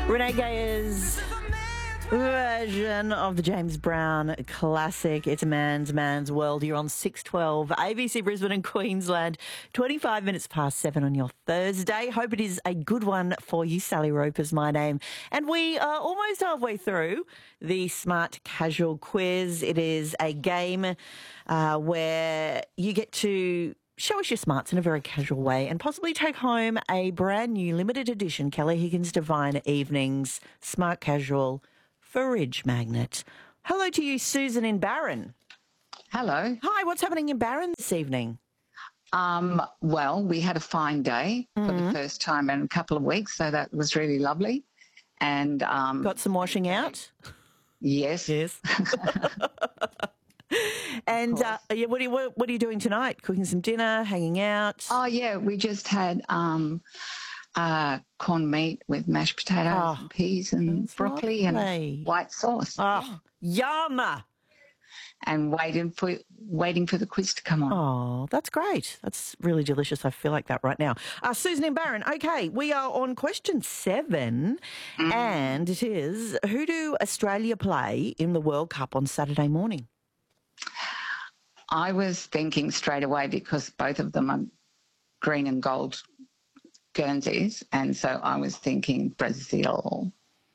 Renee Gayer's version of the James Brown classic, It's a Man's World. You're on 612 ABC Brisbane and Queensland, 25 minutes past 7 on your Thursday. Hope it is a good one for you. Sally Roper's my name. And we are almost halfway through the Smart Casual Quiz. It is a game where you get to show us your smarts in a very casual way and possibly take home a brand new limited edition Kelly Higgins Divine Evenings Smart Casual fridge magnet. Hello to you, Susan in Barron. Hello. Hi, what's happening in Barron this evening? Well, we had a fine day for the first time in a couple of weeks, so that was really lovely. And Got some washing out? Yes. Yes. And what are you doing tonight? Cooking some dinner, hanging out? Oh, yeah, we just had corned meat with mashed potatoes and peas and broccoli and white sauce. Oh, yum! And waiting for the quiz to come on. Oh, that's great. That's really delicious. I feel like that right now. Susan and Barron, okay, we are on question 7, and it is, who do Australia play in the World Cup on Saturday morning? I was thinking straight away because both of them are green and gold Guernseys, and so I was thinking Brazil.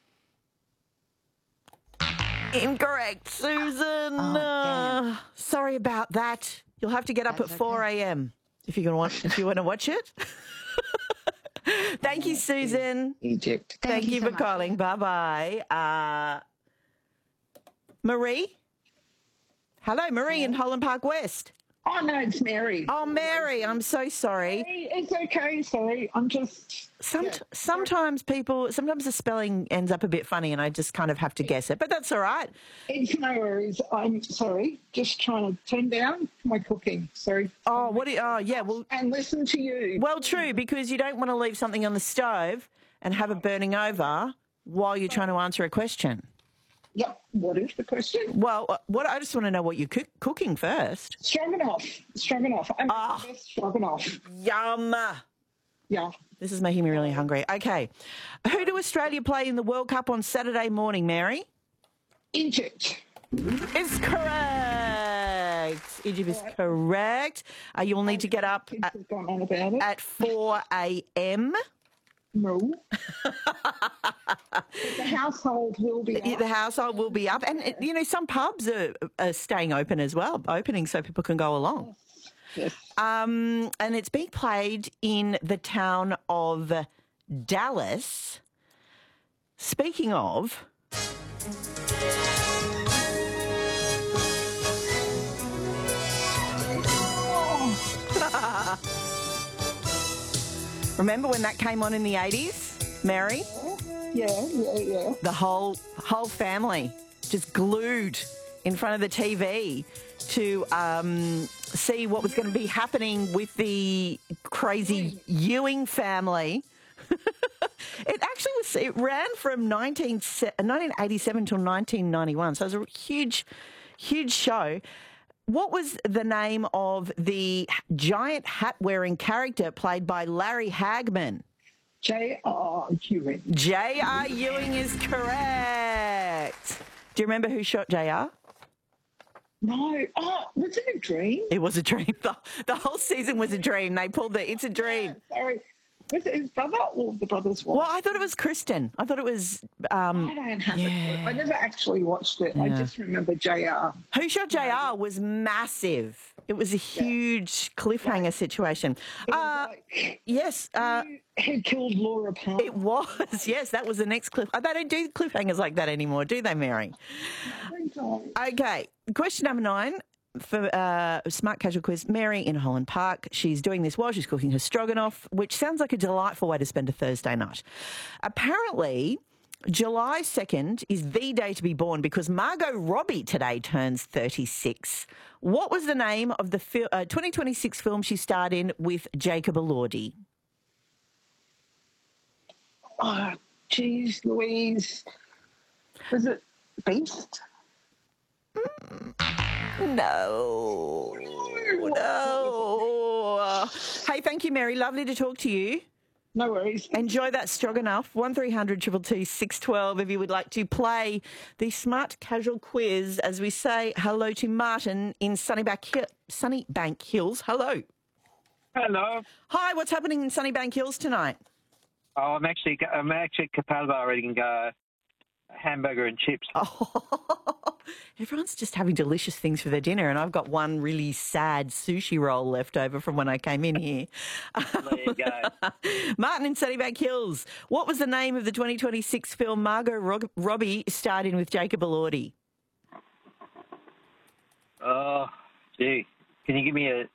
Incorrect, Susan. Sorry about that. You'll have to get up at 4 a.m. if you want to watch it. Thank you, Susan. Egypt. Thank you so for much. calling. Bye-bye. Marie? Hello, Marie in Holland Park West. Oh, no, it's Mary. Oh, Mary, I'm so sorry. Hey, it's okay, sorry. I'm just... Sometimes the spelling ends up a bit funny and I just kind of have to guess it, but that's all right. It's no worries. I'm sorry. Just trying to turn down my cooking. Sorry. And listen to you. Well, true, because you don't want to leave something on the stove and have it burning over while you're trying to answer a question. Yep. What is the question? Well, I just want to know what you're cooking first. Stroganoff. I'm the best stroganoff. Yum. Yeah. This is making me really hungry. Okay. Who do Australia play in the World Cup on Saturday morning, Mary? Egypt. Is correct. Egypt is correct. You will need to get up at 4 a.m. No. The household will be up. The household will be up. And, some pubs are staying open as well, opening so people can go along. Yes. And it's being played in the town of Dallas. Speaking of... Remember when that came on in the 80s, Mary? Yeah. The whole family just glued in front of the TV to see what was going to be happening with the crazy Ewing family. It ran from 1987 till 1991, so it was a huge, huge show. What was the name of the giant hat-wearing character played by Larry Hagman? J.R. Ewing. J.R. Ewing is correct. Do you remember who shot J.R.? No. Oh, was it a dream? It was a dream. The whole season was a dream. They pulled It's a Dream. Yeah, sorry. Was it his brother or the brother's wife? Well, I thought it was Kristen. I thought it was... I don't have it. I never actually watched it. Yeah. I just remember JR. Who Shot JR was massive. It was a huge cliffhanger situation. Yes. Who killed Laura Palmer? It was. Yes, that was the next cliff. They don't do cliffhangers like that anymore, do they, Mary? Okay. Question number 9. For Smart Casual Quiz, Mary in Holland Park. She's doing this while she's cooking her stroganoff, which sounds like a delightful way to spend a Thursday night. Apparently, July 2nd is the day to be born because Margot Robbie today turns 36. What was the name of the 2026 film she starred in with Jacob Elordi? Oh, geez, Louise. Was it Beast? No. Hey, thank you, Mary. Lovely to talk to you. No worries. Enjoy that stroganoff. 1300 222 612 if you would like to play the Smart Casual Quiz as we say hello to Martin in Sunnybank Hills. Hello. Hello. Hi, what's happening in Sunnybank Hills tonight? Oh, I'm actually at Capalbar eating hamburger and chips. Oh, everyone's just having delicious things for their dinner, and I've got one really sad sushi roll left over from when I came in here. There you go. Martin in Sunnybank Hills, what was the name of the 2026 film Margot Robbie starred in with Jacob Elordi? Oh, gee. Can you give me